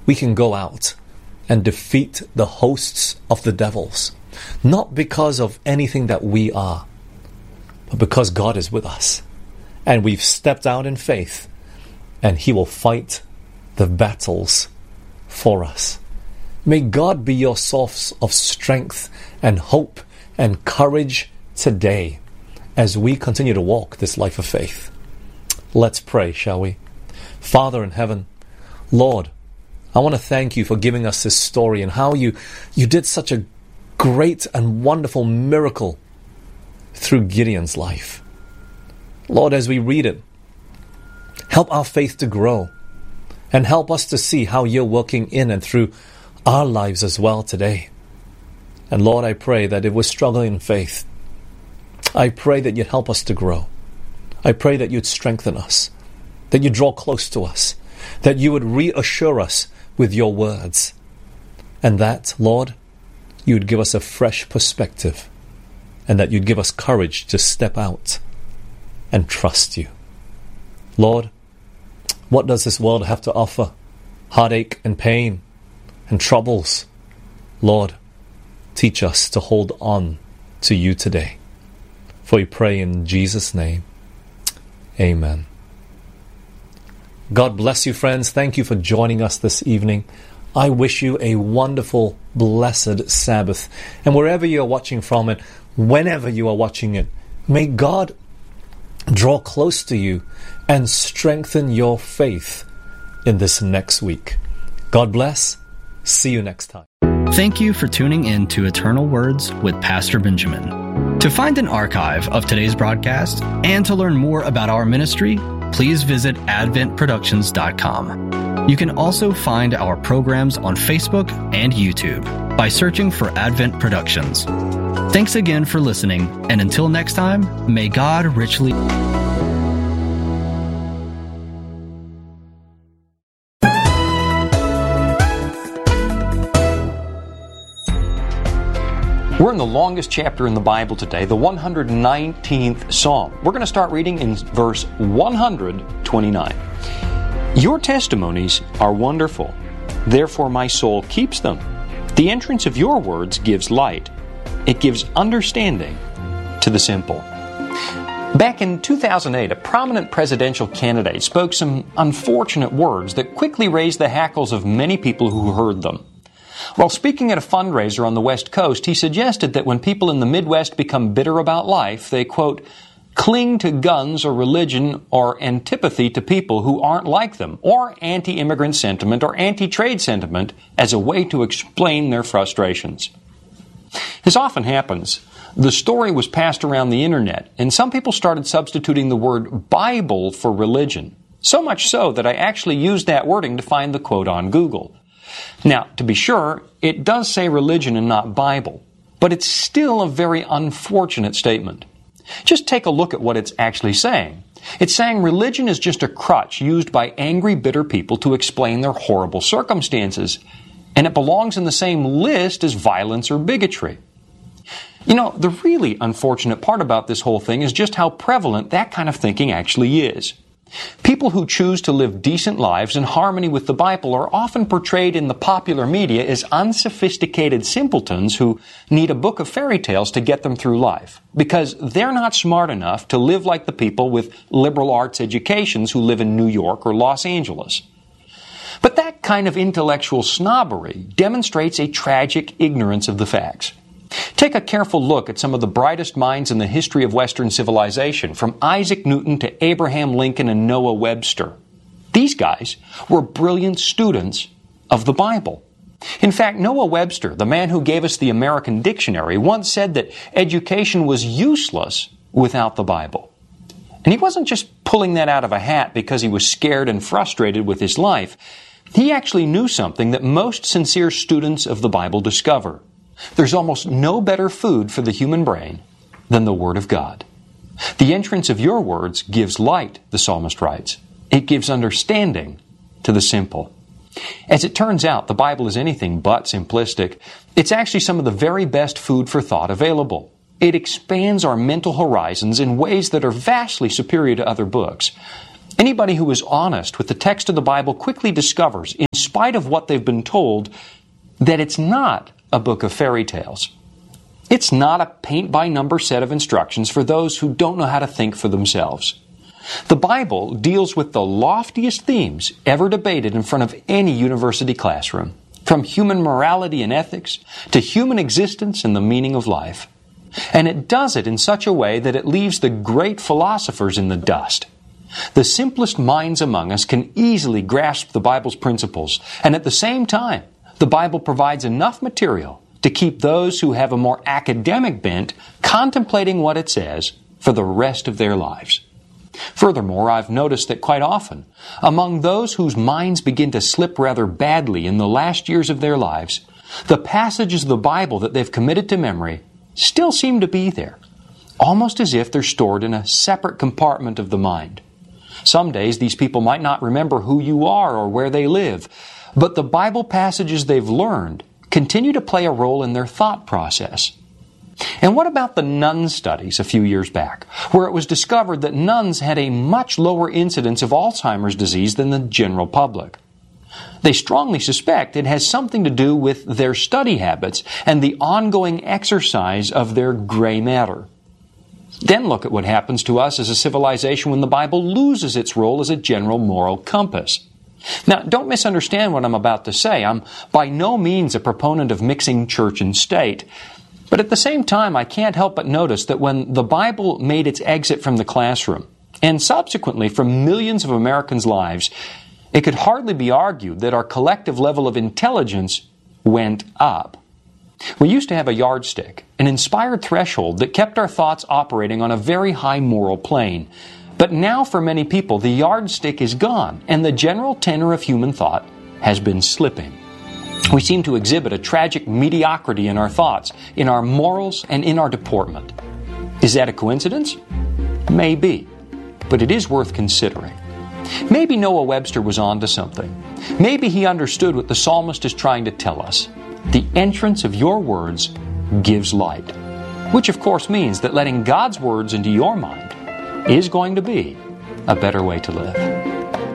we can go out and defeat the hosts of the devils, not because of anything that we are, but because God is with us. And we've stepped out in faith, and He will fight the battles for us. May God be your source of strength and hope and courage today as we continue to walk this life of faith. Let's pray, shall we? Father in heaven, Lord, I want to thank You for giving us this story and how you did such a great and wonderful miracle through Gideon's life. Lord, as we read it, help our faith to grow and help us to see how You're working in and through our lives as well today. And Lord, I pray that if we're struggling in faith, I pray that You'd help us to grow. I pray that You'd strengthen us, that You'd draw close to us, that You would reassure us with Your words, and that, Lord, You'd give us a fresh perspective, and that You'd give us courage to step out and trust You. Lord, what does this world have to offer? Heartache and pain and troubles. Lord, teach us to hold on to You today. For we pray in Jesus' name. Amen. God bless you, friends. Thank you for joining us this evening. I wish you a wonderful, blessed Sabbath. And wherever you are watching from it, whenever you are watching it, may God draw close to you and strengthen your faith in this next week. God bless. See you next time. Thank you for tuning in to Eternal Words with Pastor Benjamin. To find an archive of today's broadcast and to learn more about our ministry, please visit adventproductions.com. You can also find our programs on Facebook and YouTube by searching for Advent Productions. Thanks again for listening, and until next time, may God richly... We're in the longest chapter in the Bible today, the 119th Psalm. We're going to start reading in verse 129. Your testimonies are wonderful, therefore my soul keeps them. The entrance of Your words gives light. It gives understanding to the simple. Back in 2008, a prominent presidential candidate spoke some unfortunate words that quickly raised the hackles of many people who heard them. While speaking at a fundraiser on the West Coast, he suggested that when people in the Midwest become bitter about life, they, quote, cling to guns or religion or antipathy to people who aren't like them, or anti-immigrant sentiment or anti-trade sentiment as a way to explain their frustrations. As often happens, the story was passed around the internet, and some people started substituting the word Bible for religion, so much so that I actually used that wording to find the quote on Google. Now, to be sure, it does say religion and not Bible, but it's still a very unfortunate statement. Just take a look at what it's actually saying. It's saying religion is just a crutch used by angry, bitter people to explain their horrible circumstances, and it belongs in the same list as violence or bigotry. You know, the really unfortunate part about this whole thing is just how prevalent that kind of thinking actually is. People who choose to live decent lives in harmony with the Bible are often portrayed in the popular media as unsophisticated simpletons who need a book of fairy tales to get them through life, because they're not smart enough to live like the people with liberal arts educations who live in New York or Los Angeles. But that kind of intellectual snobbery demonstrates a tragic ignorance of the facts. Take a careful look at some of the brightest minds in the history of Western civilization, from Isaac Newton to Abraham Lincoln and Noah Webster. These guys were brilliant students of the Bible. In fact, Noah Webster, the man who gave us the American dictionary, once said that education was useless without the Bible. And he wasn't just pulling that out of a hat because he was scared and frustrated with his life. He actually knew something that most sincere students of the Bible discover. There's almost no better food for the human brain than the Word of God. The entrance of Your words gives light, the psalmist writes. It gives understanding to the simple. As it turns out, the Bible is anything but simplistic. It's actually some of the very best food for thought available. It expands our mental horizons in ways that are vastly superior to other books. Anybody who is honest with the text of the Bible quickly discovers, in spite of what they've been told, that it's not a book of fairy tales. It's not a paint-by-number set of instructions for those who don't know how to think for themselves. The Bible deals with the loftiest themes ever debated in front of any university classroom, from human morality and ethics to human existence and the meaning of life. And it does it in such a way that it leaves the great philosophers in the dust. The simplest minds among us can easily grasp the Bible's principles, and at the same time, the Bible provides enough material to keep those who have a more academic bent contemplating what it says for the rest of their lives. Furthermore, I've noticed that quite often, among those whose minds begin to slip rather badly in the last years of their lives, the passages of the Bible that they've committed to memory still seem to be there, almost as if they're stored in a separate compartment of the mind. Some days these people might not remember who you are or where they live, but the Bible passages they've learned continue to play a role in their thought process. And what about the nun studies a few years back, where it was discovered that nuns had a much lower incidence of Alzheimer's disease than the general public? They strongly suspect it has something to do with their study habits and the ongoing exercise of their gray matter. Then look at what happens to us as a civilization when the Bible loses its role as a general moral compass. Now, don't misunderstand what I'm about to say. I'm by no means a proponent of mixing church and state. But at the same time, I can't help but notice that when the Bible made its exit from the classroom, and subsequently from millions of Americans' lives, it could hardly be argued that our collective level of intelligence went up. We used to have a yardstick, an inspired threshold that kept our thoughts operating on a very high moral plane. But now for many people, the yardstick is gone, and the general tenor of human thought has been slipping. We seem to exhibit a tragic mediocrity in our thoughts, in our morals, and in our deportment. Is that a coincidence? Maybe, but it is worth considering. Maybe Noah Webster was on to something. Maybe he understood what the psalmist is trying to tell us. The entrance of your words gives light. Which of course means that letting God's words into your mind is going to be a better way to live.